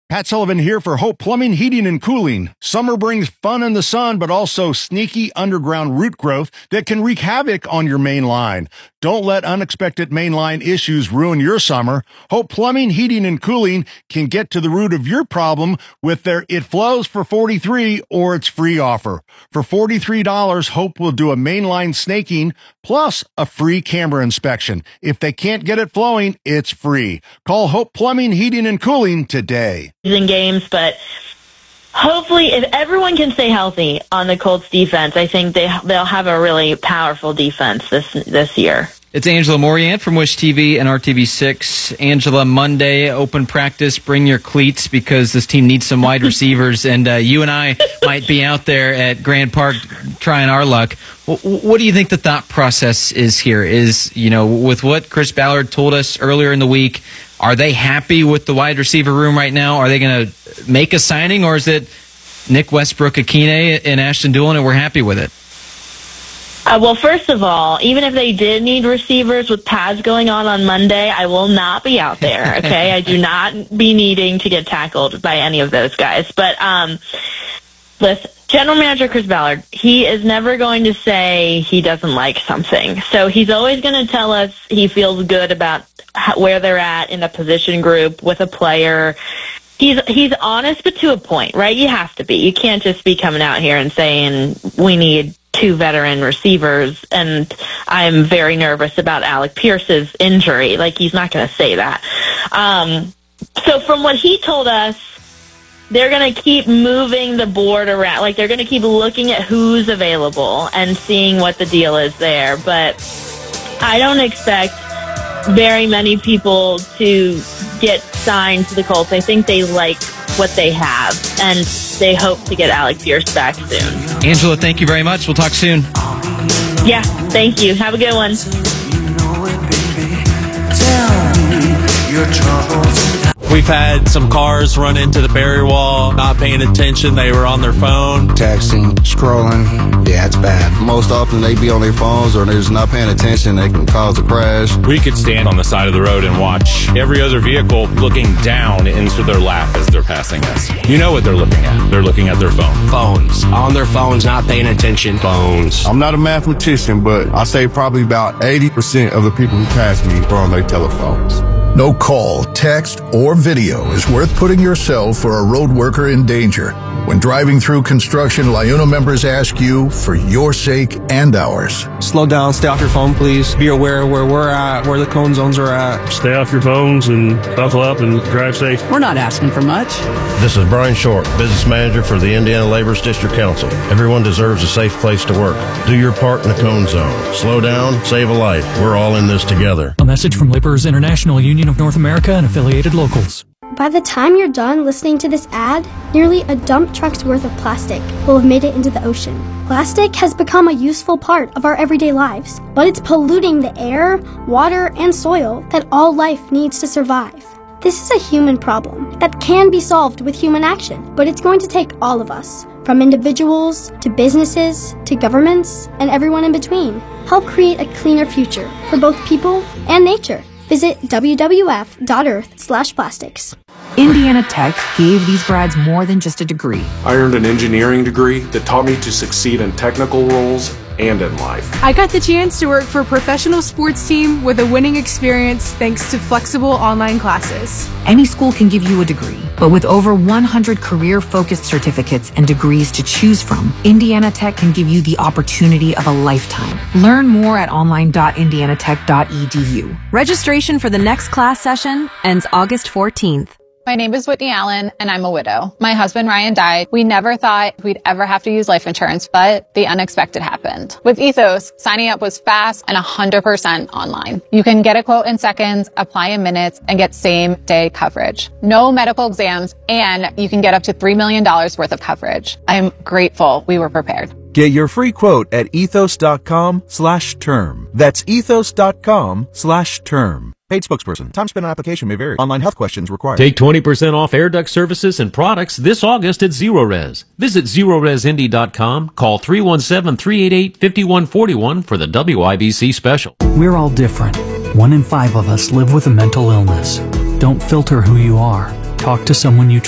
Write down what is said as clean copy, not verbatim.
Pat Sullivan here for Hope Plumbing, Heating, and Cooling. Summer brings fun in the sun, but also sneaky underground root growth that can wreak havoc on your main line. Don't let unexpected mainline issues ruin your summer. Hope Plumbing, Heating, and Cooling can get to the root of your problem with their It Flows for $43 or It's Free offer. For $43, Hope will do a mainline snaking plus a free camera inspection. If they can't get it flowing, it's free. Call Hope Plumbing, Heating, and Cooling today. In games, but hopefully if everyone can stay healthy on the Colts defense, I think they'll have a really powerful defense this year. It's Angela Moriant from Wish TV and RTV6. Angela, Monday, open practice, bring your cleats because this team needs some wide receivers, and you and I might be out there at Grand Park trying our luck. What do you think the thought process is here? Is, with what Chris Ballard told us earlier in the week, are they happy with the wide receiver room right now? Are they going to make a signing, or is it Nick Westbrook-Akine and Ashton Dulin and we're happy with it? Well, first of all, even if they did need receivers with pads going on Monday, I will not be out there, okay? I do not be needing to get tackled by any of those guys. But listen, General Manager Chris Ballard, he is never going to say he doesn't like something. So he's always going to tell us he feels good about where they're at in a position group with a player. He's honest, but to a point, right? You have to be. You can't just be coming out here and saying we need 2 veteran receivers, and I'm very nervous about Alec Pierce's injury. He's not going to say that. So from what he told us, they're going to keep moving the board around. They're going to keep looking at who's available and seeing what the deal is there. But I don't expect very many people to get signed to the Colts. I think they like what they have, and they hope to get Alec Pierce back soon. Angela, thank you very much. We'll talk soon. Yeah, thank you. Have a good one. We've had some cars run into the barrier wall, not paying attention. They were on their phone. Texting, scrolling. Yeah, it's bad. Most often they be on their phones or they're just not paying attention. They can cause a crash. We could stand on the side of the road and watch every other vehicle looking down into their lap as they're passing us. You know what they're looking at. They're looking at their phone. Phones. On their phones, not paying attention. Phones. I'm not a mathematician, but I say probably about 80% of the people who pass me are on their telephones. No call, text, or video is worth putting yourself or a road worker in danger. When driving through construction, LIUNA members ask you for your sake and ours. Slow down, stay off your phone, please. Be aware where we're at, where the cone zones are at. Stay off your phones and buckle up and drive safe. We're not asking for much. This is Brian Short, Business Manager for the Indiana Laborers District Council. Everyone deserves a safe place to work. Do your part in the cone zone. Slow down, save a life. We're all in this together. A message from Laborers International Union of North America and affiliated locals. By the time you're done listening to this ad, nearly a dump truck's worth of plastic will have made it into the ocean. Plastic has become a useful part of our everyday lives, but it's polluting the air, water, and soil that all life needs to survive. This is a human problem that can be solved with human action, but it's going to take all of us, from individuals to businesses to governments and everyone in between. Help create a cleaner future for both people and nature. Visit www.earth/plastics. Indiana Tech gave these grads more than just a degree. I earned an engineering degree that taught me to succeed in technical roles and in life. I got the chance to work for a professional sports team with a winning experience thanks to flexible online classes. Any school can give you a degree, but with over 100 career-focused certificates and degrees to choose from, Indiana Tech can give you the opportunity of a lifetime. Learn more at online.indianatech.edu. Registration for the next class session ends August 14th. My name is Whitney Allen, and I'm a widow. My husband, Ryan, died. We never thought we'd ever have to use life insurance, but the unexpected happened. With Ethos, signing up was fast and 100% online. You can get a quote in seconds, apply in minutes, and get same-day coverage. No medical exams, and you can get up to $3 million worth of coverage. I'm grateful we were prepared. Get your free quote at ethos.com/term. That's ethos.com/term. Paid spokesperson. Time spent on application may vary. Online health questions required. Take 20% off air duct services and products this August at ZeroRes. Visit ZeroResIndy.com. Call 317-388-5141 for the WIBC special. We're all different. 1 in 5 of us live with a mental illness. Don't filter who you are. Talk to someone you